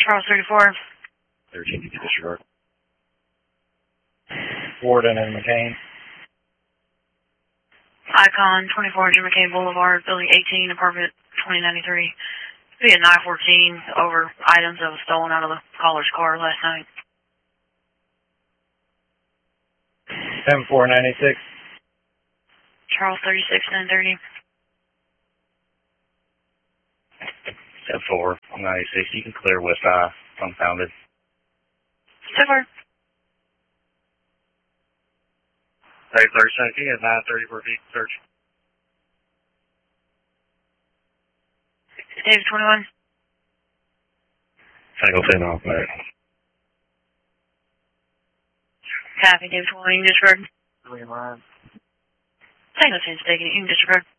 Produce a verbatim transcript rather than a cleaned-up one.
Charles thirty-four. thirteen, disregard. Warden and McCain. Icon, twenty-four Jim McCain Boulevard, Building eighteen, Apartment twenty ninety-three. Be a nine fourteen over items that was stolen out of the caller's car last night. ten four ninety-six. Charles thirty-six, nine thirty. ten four ninety-six, you can clear West Eye, unfounded. ten four. Hey, thirty seconds, you got nine thirty for a vehicle search. David twenty-one. Single ten off there. Copy, David twenty-one, you can disregard. Three lines. Tango ten, taking it, you can disregard.